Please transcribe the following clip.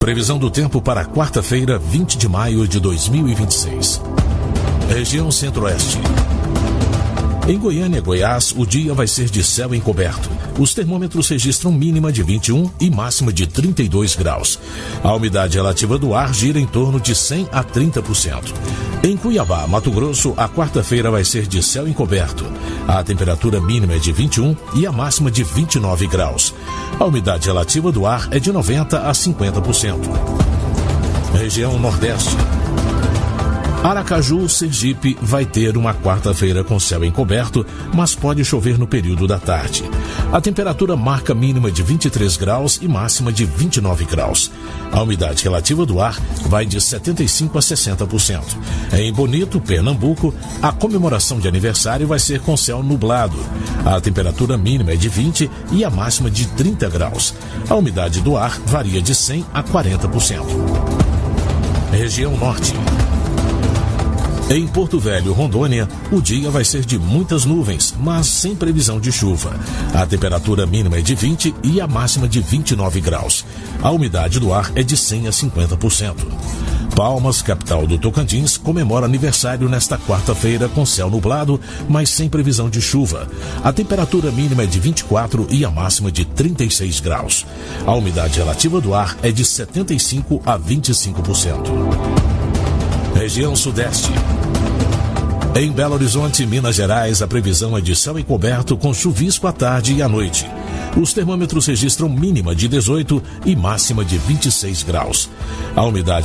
Previsão do tempo para quarta-feira, 20 de maio de 2026. Região Centro-Oeste. Em Goiânia, Goiás, o dia vai ser de céu encoberto. Os termômetros registram mínima de 21 e máxima de 32 graus. A umidade relativa do ar gira em torno de 100 a 30%. Em Cuiabá, Mato Grosso, a quarta-feira vai ser de céu encoberto. A temperatura mínima é de 21 e a máxima de 29 graus. A umidade relativa do ar é de 90 a 50%. Região Nordeste. Aracaju, Sergipe, vai ter uma quarta-feira com céu encoberto, mas pode chover no período da tarde. A temperatura marca mínima de 23 graus e máxima de 29 graus. A umidade relativa do ar vai de 75% a 60%. Em Bonito, Pernambuco, a comemoração de aniversário vai ser com céu nublado. A temperatura mínima é de 20 e a máxima de 30 graus. A umidade do ar varia de 100% a 40%. Região Norte. Em Porto Velho, Rondônia, o dia vai ser de muitas nuvens, mas sem previsão de chuva. A temperatura mínima é de 20 e a máxima de 29 graus. A umidade do ar é de 100% a 50%. Palmas, capital do Tocantins, comemora aniversário nesta quarta-feira com céu nublado, mas sem previsão de chuva. A temperatura mínima é de 24 e a máxima de 36 graus. A umidade relativa do ar é de 75% a 25%. Região Sudeste. Em Belo Horizonte, Minas Gerais, a previsão é de céu encoberto com chuvisco à tarde e à noite. Os termômetros registram mínima de 18 e máxima de 26 graus. A umidade